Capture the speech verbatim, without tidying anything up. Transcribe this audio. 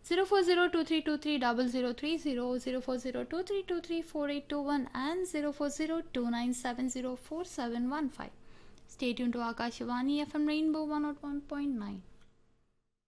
zero four zero two three two three zero zero three zero, zero four zero two three two three four eight two one and zero four zero two nine seven zero four seven one five. Stay tuned to Akashvani F M Rainbow one oh one point nine.